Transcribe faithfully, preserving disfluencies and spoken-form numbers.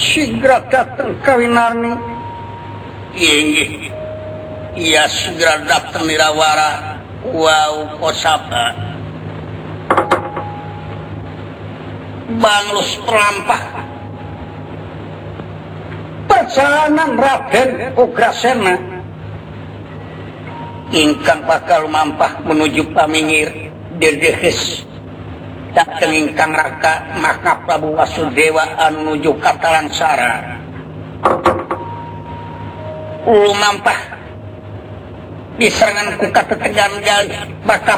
segera datang kawinarni. Inggih. Ia segera datang nirawara. Wow, kosapa. Banglus perampah. Perjalanan Raden Ugrasena ingkang bakal mampah menuju pamingir dedehes dateng ingkang raka maka Prabu Wasudewa anu nuju Katalansara ulu mampah diserangan ku katetegan gali maka